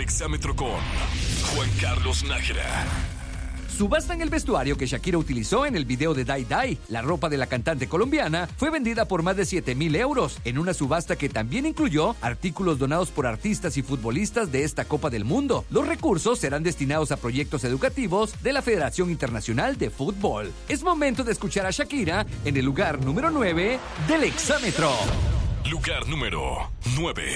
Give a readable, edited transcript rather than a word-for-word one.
Exámetro con Juan Carlos Nájera. Subasta en el vestuario que Shakira utilizó en el video de Die Die. La ropa de la cantante colombiana fue vendida por más de 7,000 euros en una subasta que también incluyó artículos donados por artistas y futbolistas de esta Copa del Mundo. Los recursos serán destinados a proyectos educativos de la Federación Internacional de Fútbol. Es momento de escuchar a Shakira en el lugar número 9 del Exámetro. Lugar número 9.